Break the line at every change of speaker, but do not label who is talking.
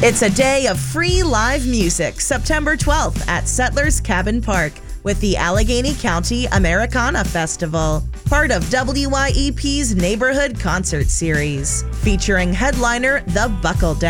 It's a day of free live music, September 12th at Settlers Cabin Park with the Allegheny County Americana Festival, part of WYEP's Neighborhood Concert Series, featuring headliner The Buckle Down.